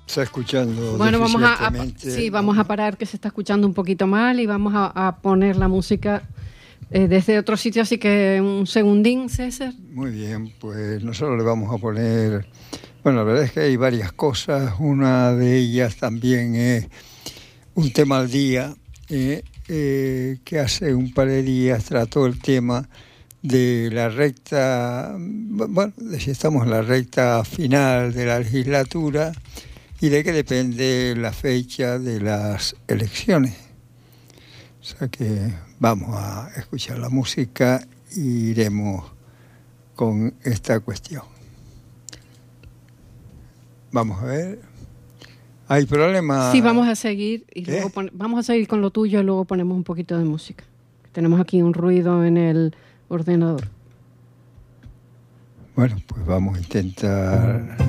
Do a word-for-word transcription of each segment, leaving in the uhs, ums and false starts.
está escuchando. Bueno, vamos a, a, sí, vamos a parar, que se está escuchando un poquito mal, y vamos a, a poner la música eh, desde otro sitio, así que un segundín, César. Muy bien, pues nosotros le vamos a poner... Bueno, la verdad es que hay varias cosas. Una de ellas también es un tema al día, eh, eh, que hace un par de días trató el tema de la recta, bueno, de si estamos en la recta final de la legislatura y de qué depende la fecha de las elecciones. O sea que vamos a escuchar la música e iremos con esta cuestión. Vamos a ver. ¿Hay problema? Sí, vamos a seguir y ¿Eh? luego pon- vamos a seguir con lo tuyo y luego ponemos un poquito de música. Tenemos aquí un ruido en el ordenador. Bueno, pues vamos a intentar.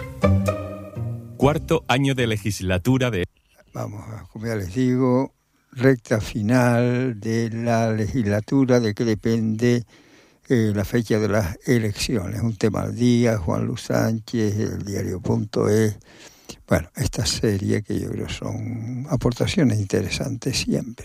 Cuarto año de legislatura de... Vamos a, como ya les digo, recta final de la legislatura, de que depende eh, la fecha de las elecciones. Un tema al día, Juan Luis Sánchez, el diario punto es. Bueno, esta serie que yo creo son aportaciones interesantes siempre.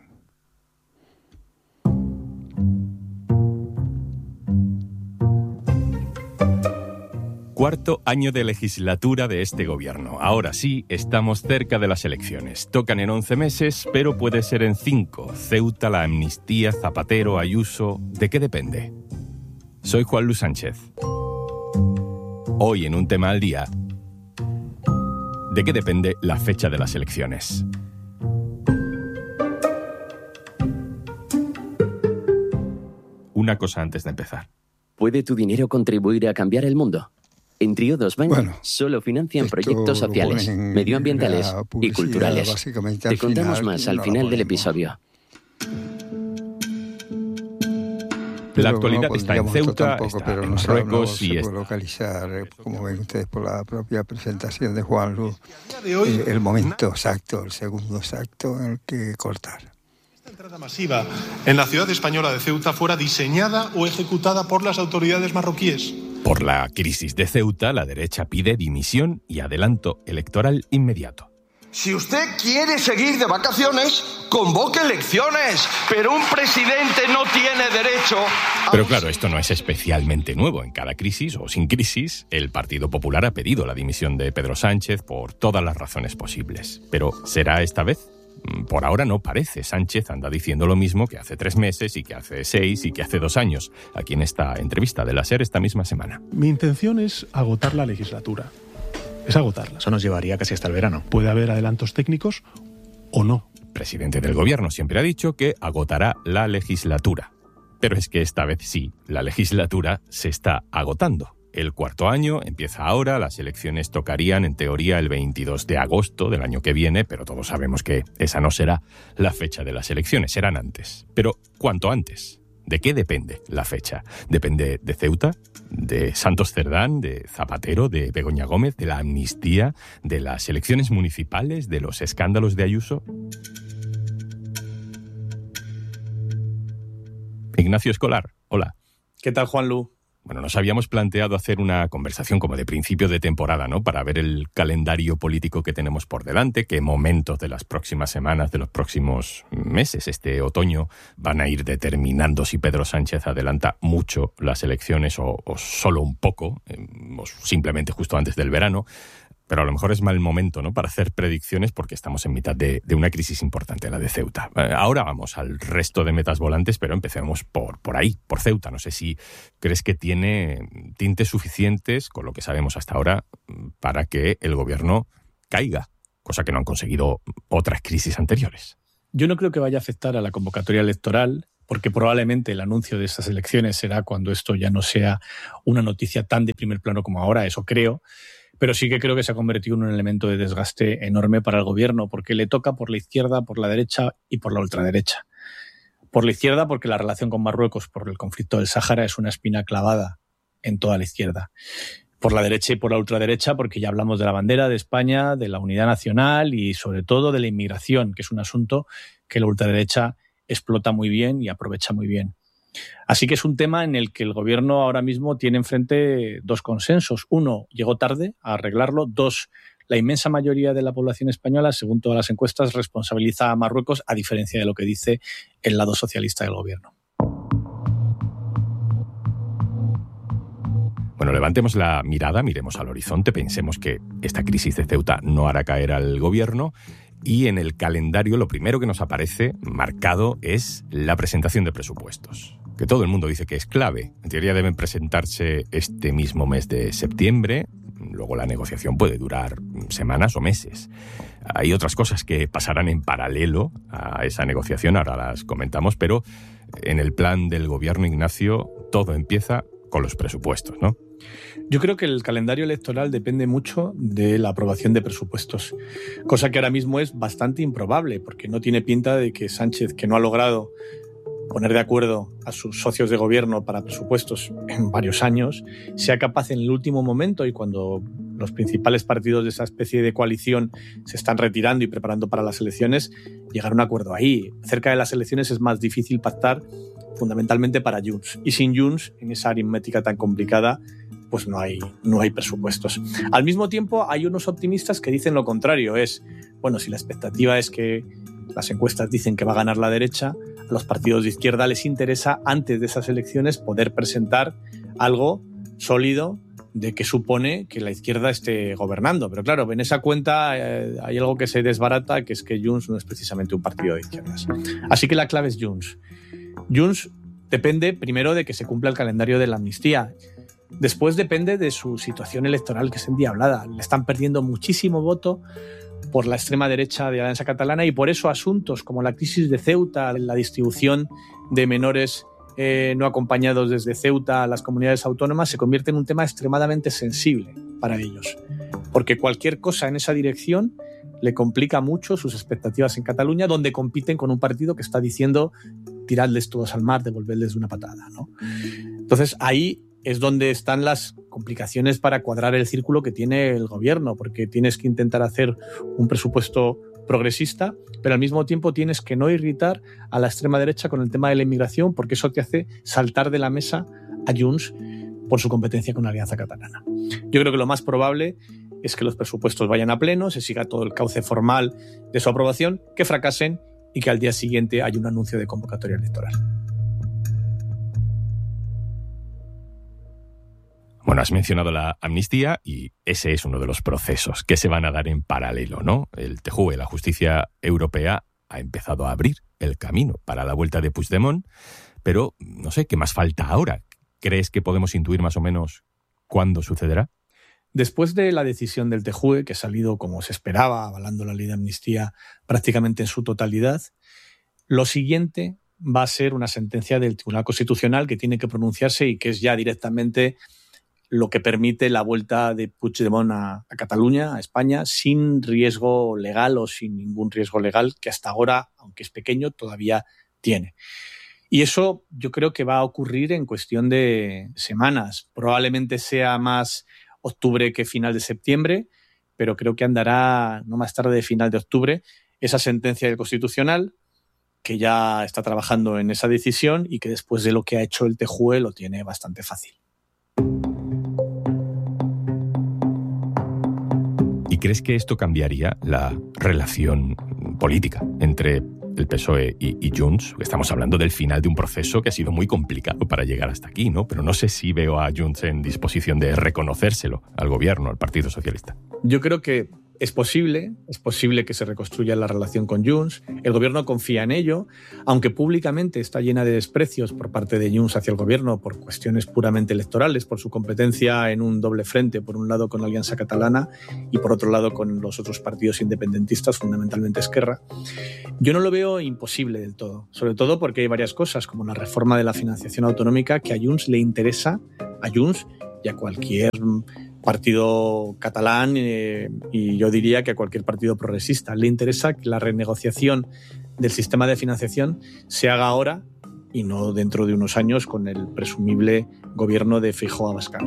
Cuarto año de legislatura de este gobierno. Ahora sí, estamos cerca de las elecciones. Tocan en once meses, pero puede ser en cinco. Ceuta, la amnistía, Zapatero, Ayuso... ¿De qué depende? Soy Juan Luis Sánchez. Hoy en un tema al día... ¿De qué depende la fecha de las elecciones? Una cosa antes de empezar. ¿Puede tu dinero contribuir a cambiar el mundo? En Triodos Bank Bueno, solo financian esto proyectos lo sociales, ponen en medioambientales la y publicidad, culturales. básicamente Te al contamos final, más no al la final del ponemos. episodio. La Pero actualidad no está en pondríamos esto Ceuta, tampoco, está pero en no se- Marruecos no se y puede está... localizar, eh, como ven ustedes por la propia presentación de Juan Luis, de hoy, eh, el momento exacto, el segundo exacto en el que cortar. esta entrada masiva en la ciudad española de Ceuta fuera diseñada o ejecutada por las autoridades marroquíes. Por la crisis de Ceuta, la derecha pide dimisión y adelanto electoral inmediato. Si usted quiere seguir de vacaciones, convoque elecciones, pero un presidente no tiene derecho a... Pero claro, esto no es especialmente nuevo. En cada crisis o sin crisis, el Partido Popular ha pedido la dimisión de Pedro Sánchez por todas las razones posibles. Pero ¿será esta vez? Por ahora no parece. Sánchez anda diciendo lo mismo que hace tres meses y que hace seis y que hace dos años. Aquí en esta entrevista de la SER esta misma semana. Mi intención es agotar la legislatura. Es agotarla. Eso nos llevaría casi hasta el verano. Puede haber adelantos técnicos o no. El presidente del gobierno siempre ha dicho que agotará la legislatura. Pero es que esta vez sí, la legislatura se está agotando. El cuarto año empieza ahora, las elecciones tocarían en teoría el veintidós de agosto del año que viene, pero todos sabemos que esa no será la fecha de las elecciones, serán antes. Pero ¿cuánto antes? ¿De qué depende la fecha? ¿Depende de Ceuta? ¿De Santos Cerdán? ¿De Zapatero? ¿De Begoña Gómez? ¿De la amnistía? ¿De las elecciones municipales? ¿De los escándalos de Ayuso? Ignacio Escolar, hola. ¿Qué tal, Juanlu? Bueno, nos habíamos planteado hacer una conversación como de principio de temporada, ¿no? Para ver el calendario político que tenemos por delante, qué momentos de las próximas semanas, de los próximos meses, este otoño, van a ir determinando si Pedro Sánchez adelanta mucho las elecciones o, o solo un poco, eh, o simplemente justo antes del verano. Pero a lo mejor es mal momento, ¿no?, para hacer predicciones porque estamos en mitad de, de una crisis importante, la de Ceuta. Eh, ahora vamos al resto de metas volantes, pero empecemos por, por ahí, por Ceuta. No sé si crees que tiene tintes suficientes, con lo que sabemos hasta ahora, para que el gobierno caiga, cosa que no han conseguido otras crisis anteriores. Yo no creo que vaya a afectar a la convocatoria electoral, porque probablemente el anuncio de estas elecciones será cuando esto ya no sea una noticia tan de primer plano como ahora, eso creo. Pero sí que creo que se ha convertido en un elemento de desgaste enorme para el gobierno, porque le toca por la izquierda, por la derecha y por la ultraderecha. Por la izquierda, porque la relación con Marruecos por el conflicto del Sáhara es una espina clavada en toda la izquierda. Por la derecha y por la ultraderecha, porque ya hablamos de la bandera de España, de la unidad nacional y sobre todo de la inmigración, que es un asunto que la ultraderecha explota muy bien y aprovecha muy bien. Así que es un tema en el que el gobierno ahora mismo tiene enfrente dos consensos. Uno, llegó tarde a arreglarlo. Dos, la inmensa mayoría de la población española, según todas las encuestas, responsabiliza a Marruecos, a diferencia de lo que dice el lado socialista del gobierno. Bueno, levantemos la mirada, miremos al horizonte, pensemos que esta crisis de Ceuta no hará caer al gobierno y en el calendario lo primero que nos aparece marcado es la presentación de presupuestos, que todo el mundo dice que es clave. En teoría deben presentarse este mismo mes de septiembre, luego la negociación puede durar semanas o meses. Hay otras cosas que pasarán en paralelo a esa negociación, ahora las comentamos, pero en el plan del gobierno, Ignacio, todo empieza con los presupuestos, ¿no? Yo creo que el calendario electoral depende mucho de la aprobación de presupuestos, cosa que ahora mismo es bastante improbable, porque no tiene pinta de que Sánchez, que no ha logrado poner de acuerdo a sus socios de gobierno para presupuestos en varios años, sea capaz en el último momento y cuando los principales partidos de esa especie de coalición se están retirando y preparando para las elecciones, llegar a un acuerdo ahí. Cerca de las elecciones es más difícil pactar, fundamentalmente para Junts. Y sin Junts, en esa aritmética tan complicada, pues no hay, no hay presupuestos. Al mismo tiempo, hay unos optimistas que dicen lo contrario. Es, bueno, si la expectativa es que las encuestas dicen que va a ganar la derecha, a los partidos de izquierda les interesa, antes de esas elecciones, poder presentar algo sólido de que supone que la izquierda esté gobernando. Pero claro, en esa cuenta eh, hay algo que se desbarata, que es que Junts no es precisamente un partido de izquierdas. Así que la clave es Junts. Junts depende primero de que se cumpla el calendario de la amnistía. Después depende de su situación electoral, que es endiablada. Le están perdiendo muchísimo voto por la extrema derecha de la Alianza Catalana y por eso asuntos como la crisis de Ceuta, la distribución de menores eh, no acompañados desde Ceuta a las comunidades autónomas se convierte en un tema extremadamente sensible para ellos. Porque cualquier cosa en esa dirección le complica mucho sus expectativas en Cataluña, donde compiten con un partido que está diciendo tiradles todos al mar, devolverles una patada, ¿no? Entonces ahí es donde están las complicaciones para cuadrar el círculo que tiene el gobierno, porque tienes que intentar hacer un presupuesto progresista, pero al mismo tiempo tienes que no irritar a la extrema derecha con el tema de la inmigración, porque eso te hace saltar de la mesa a Junts por su competencia con la Alianza Catalana. Yo creo que lo más probable es que los presupuestos vayan a pleno, se siga todo el cauce formal de su aprobación, que fracasen y que al día siguiente haya un anuncio de convocatoria electoral. Bueno, has mencionado la amnistía y ese es uno de los procesos que se van a dar en paralelo, ¿no? El T J U E, la justicia europea, ha empezado a abrir el camino para la vuelta de Puigdemont, pero no sé, ¿qué más falta ahora? ¿Crees que podemos intuir más o menos cuándo sucederá? Después de la decisión del T J U E, que ha salido como se esperaba, avalando la ley de amnistía prácticamente en su totalidad, lo siguiente va a ser una sentencia del Tribunal Constitucional que tiene que pronunciarse y que es ya directamente lo que permite la vuelta de Puigdemont a, a Cataluña, a España, sin riesgo legal o sin ningún riesgo legal que hasta ahora, aunque es pequeño, todavía tiene. Y eso yo creo que va a ocurrir en cuestión de semanas. Probablemente sea más octubre que final de septiembre, pero creo que andará no más tarde de final de octubre esa sentencia del Constitucional, que ya está trabajando en esa decisión y que después de lo que ha hecho el T J U E lo tiene bastante fácil. ¿Y crees que esto cambiaría la relación política entre el P S O E y, y Junts? Estamos hablando del final de un proceso que ha sido muy complicado para llegar hasta aquí, ¿no? Pero no sé si veo a Junts en disposición de reconocérselo al gobierno, al Partido Socialista. Yo creo que es posible, es posible que se reconstruya la relación con Junts. El gobierno confía en ello, aunque públicamente está llena de desprecios por parte de Junts hacia el gobierno por cuestiones puramente electorales, por su competencia en un doble frente, por un lado con la Alianza Catalana y por otro lado con los otros partidos independentistas, fundamentalmente Esquerra. Yo no lo veo imposible del todo, sobre todo porque hay varias cosas, como la reforma de la financiación autonómica, que a Junts le interesa, a Junts y a cualquier partido catalán eh, y yo diría que a cualquier partido progresista. Le interesa que la renegociación del sistema de financiación se haga ahora y no dentro de unos años con el presumible gobierno de Feijóo-Abascal.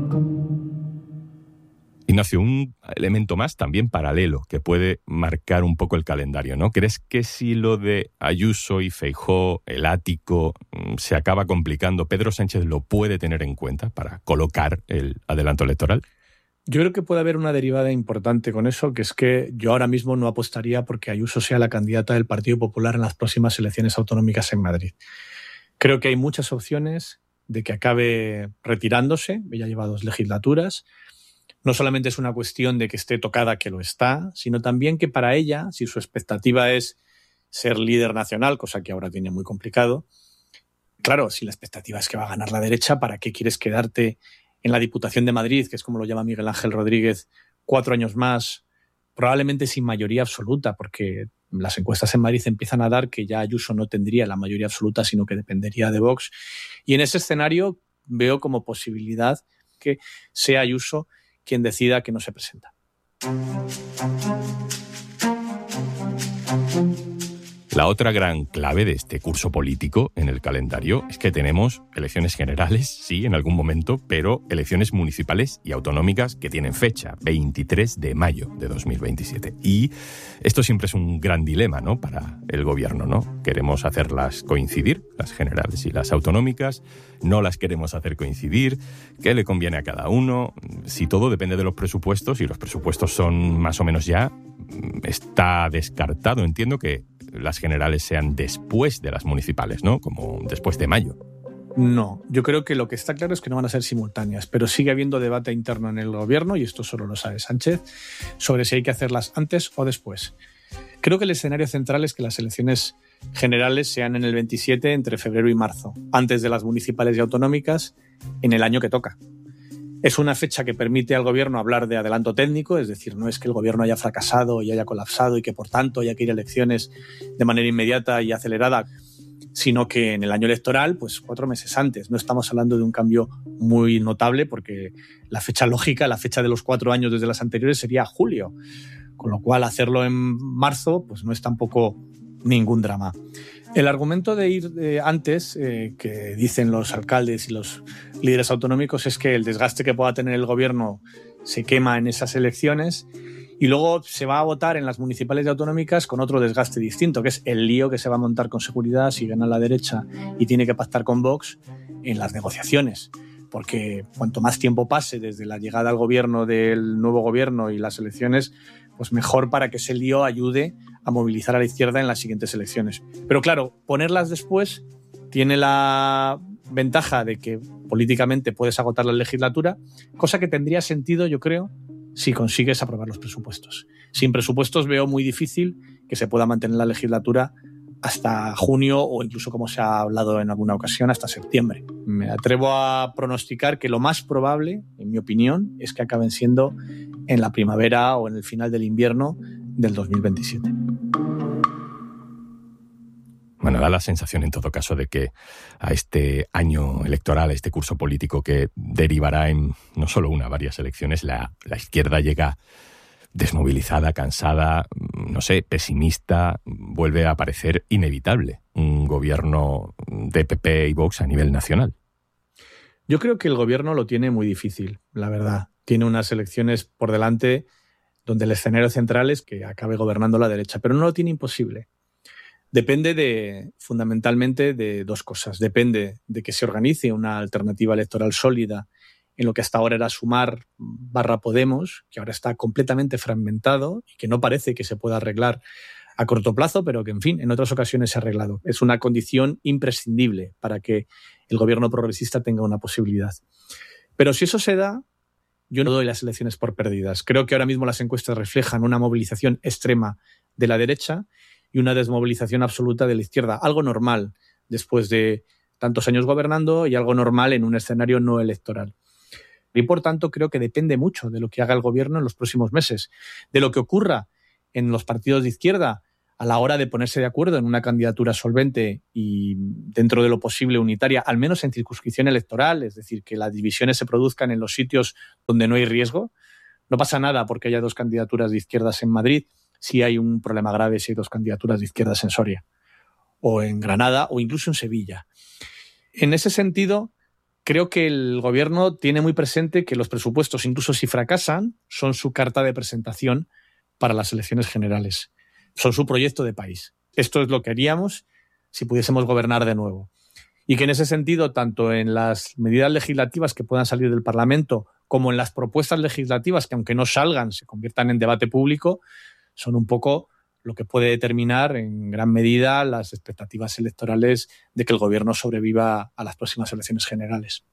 Ignacio, un elemento más también paralelo que puede marcar un poco el calendario, ¿no? ¿Crees que si lo de Ayuso y Feijóo, el ático, se acaba complicando, Pedro Sánchez lo puede tener en cuenta para colocar el adelanto electoral? Yo creo que puede haber una derivada importante con eso, que es que yo ahora mismo no apostaría porque Ayuso sea la candidata del Partido Popular en las próximas elecciones autonómicas en Madrid. Creo que hay muchas opciones de que acabe retirándose. Ella lleva dos legislaturas. No solamente es una cuestión de que esté tocada, que lo está, sino también que para ella, si su expectativa es ser líder nacional, cosa que ahora tiene muy complicado, claro, si la expectativa es que va a ganar la derecha, ¿para qué quieres quedarte en la Diputación de Madrid, que es como lo llama Miguel Ángel Rodríguez, cuatro años más, probablemente sin mayoría absoluta, porque las encuestas en Madrid empiezan a dar que ya Ayuso no tendría la mayoría absoluta, sino que dependería de Vox? Y en ese escenario veo como posibilidad que sea Ayuso quien decida que no se presenta. La otra gran clave de este curso político en el calendario es que tenemos elecciones generales, sí, en algún momento, pero elecciones municipales y autonómicas que tienen fecha, veintitrés de mayo de dos mil veintisiete. Y esto siempre es un gran dilema, ¿no?, para el gobierno, ¿no? Queremos hacerlas coincidir, las generales y las autonómicas, no las queremos hacer coincidir, ¿qué le conviene a cada uno? Si todo depende de los presupuestos, y los presupuestos son más o menos ya, está descartado, entiendo, que las generales sean después de las municipales, ¿no? Como después de mayo. No, yo creo que lo que está claro es que no van a ser simultáneas, pero sigue habiendo debate interno en el gobierno, y esto solo lo sabe Sánchez, sobre si hay que hacerlas antes o después. Creo que el escenario central es que las elecciones generales sean en el veintisiete, entre febrero y marzo, antes de las municipales y autonómicas, en el año que toca. Es una fecha que permite al gobierno hablar de adelanto técnico, es decir, no es que el gobierno haya fracasado y haya colapsado y que por tanto haya que ir a elecciones de manera inmediata y acelerada, sino que en el año electoral, pues cuatro meses antes. No estamos hablando de un cambio muy notable, porque la fecha lógica, la fecha de los cuatro años desde las anteriores, sería julio, con lo cual hacerlo en marzo pues no es tampoco ningún drama. El argumento de ir eh, antes, eh, que dicen los alcaldes y los líderes autonómicos, es que el desgaste que pueda tener el gobierno se quema en esas elecciones y luego se va a votar en las municipales y autonómicas con otro desgaste distinto, que es el lío que se va a montar con seguridad si gana la derecha y tiene que pactar con Vox en las negociaciones. Porque cuanto más tiempo pase desde la llegada al gobierno del nuevo gobierno y las elecciones, pues mejor para que ese lío ayude a movilizar a la izquierda en las siguientes elecciones. Pero claro, ponerlas después tiene la ventaja de que políticamente puedes agotar la legislatura, cosa que tendría sentido, yo creo, si consigues aprobar los presupuestos. Sin presupuestos veo muy difícil que se pueda mantener la legislatura hasta junio o incluso, como se ha hablado en alguna ocasión, hasta septiembre. Me atrevo a pronosticar que lo más probable, en mi opinión, es que acaben siendo en la primavera o en el final del invierno del dos mil veintisiete. Bueno, da la sensación en todo caso de que a este año electoral, a este curso político que derivará en no solo una, varias elecciones, la, la izquierda llega desmovilizada, cansada, no sé, pesimista, vuelve a parecer inevitable un gobierno de P P y Vox a nivel nacional. Yo creo que el gobierno lo tiene muy difícil, la verdad. Tiene unas elecciones por delante donde el escenario central es que acabe gobernando la derecha, pero no lo tiene imposible. Depende de, fundamentalmente de dos cosas. Depende de que se organice una alternativa electoral sólida en lo que hasta ahora era Sumar barra Podemos, que ahora está completamente fragmentado y que no parece que se pueda arreglar a corto plazo, pero que, en fin, en otras ocasiones se ha arreglado. Es una condición imprescindible para que el gobierno progresista tenga una posibilidad. Pero si eso se da, yo no doy las elecciones por perdidas. Creo que ahora mismo las encuestas reflejan una movilización extrema de la derecha y una desmovilización absoluta de la izquierda. Algo normal después de tantos años gobernando y algo normal en un escenario no electoral. Y por tanto creo que depende mucho de lo que haga el gobierno en los próximos meses, de lo que ocurra en los partidos de izquierda a la hora de ponerse de acuerdo en una candidatura solvente y dentro de lo posible unitaria, al menos en circunscripción electoral, es decir, que las divisiones se produzcan en los sitios donde no hay riesgo. No pasa nada porque haya dos candidaturas de izquierdas en Madrid, si hay un problema grave si hay dos candidaturas de izquierdas en Soria o en Granada o incluso en Sevilla. En ese sentido, creo que el gobierno tiene muy presente que los presupuestos, incluso si fracasan, son su carta de presentación para las elecciones generales. Son su proyecto de país. Esto es lo que haríamos si pudiésemos gobernar de nuevo. Y que en ese sentido, tanto en las medidas legislativas que puedan salir del Parlamento como en las propuestas legislativas, que aunque no salgan, se conviertan en debate público, son un poco lo que puede determinar en gran medida las expectativas electorales de que el gobierno sobreviva a las próximas elecciones generales.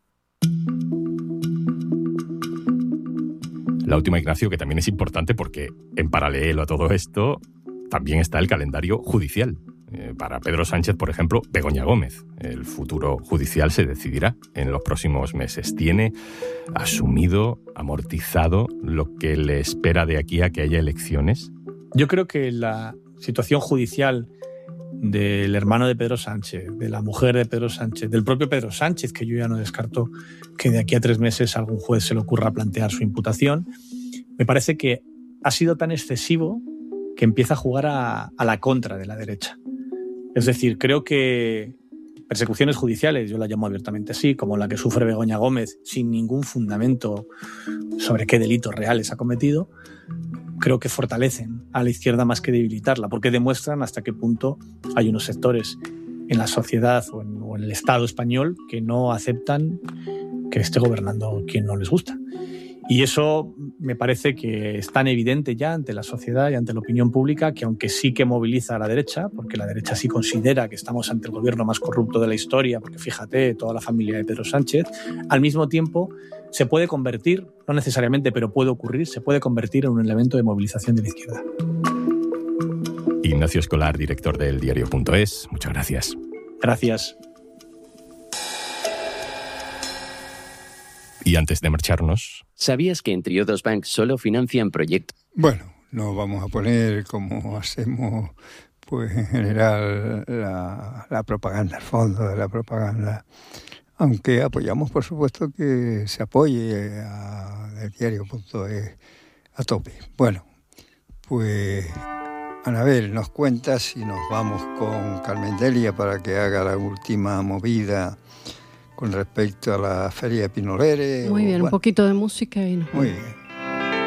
La última, Ignacio, que también es importante porque en paralelo a todo esto también está el calendario judicial. Eh, para Pedro Sánchez, por ejemplo, Begoña Gómez. El futuro judicial se decidirá en los próximos meses. Tiene asumido, amortizado lo que le espera de aquí a que haya elecciones. Yo creo que la situación judicial del hermano de Pedro Sánchez, de la mujer de Pedro Sánchez, del propio Pedro Sánchez, que yo ya no descarto que de aquí a tres meses a algún juez se le ocurra plantear su imputación, me parece que ha sido tan excesivo que empieza a jugar a, a la contra de la derecha. Es decir, creo que persecuciones judiciales, yo la llamo abiertamente así, como la que sufre Begoña Gómez, sin ningún fundamento sobre qué delitos reales ha cometido, creo que fortalecen a la izquierda más que debilitarla, porque demuestran hasta qué punto hay unos sectores en la sociedad o en, o en el Estado español que no aceptan que esté gobernando quien no les gusta. Y eso me parece que es tan evidente ya ante la sociedad y ante la opinión pública que, aunque sí que moviliza a la derecha, porque la derecha sí considera que estamos ante el gobierno más corrupto de la historia, porque fíjate, toda la familia de Pedro Sánchez, al mismo tiempo se puede convertir, no necesariamente, pero puede ocurrir, se puede convertir en un elemento de movilización de la izquierda. Ignacio Escolar, director del diario punto es, muchas gracias. Gracias. Y antes de marcharnos... ¿Sabías que en Triodos Bank solo financian proyectos? Bueno, no vamos a poner como hacemos pues en general la, la propaganda, el fondo de la propaganda, aunque apoyamos por supuesto que se apoye a el diario punto es a tope. Bueno, pues Anabel nos cuenta si nos vamos con Carmen Delia para que haga la última movida con respecto a la Feria de Pinoleres. Muy bien, o, bueno, un poquito de música y nos muy bien.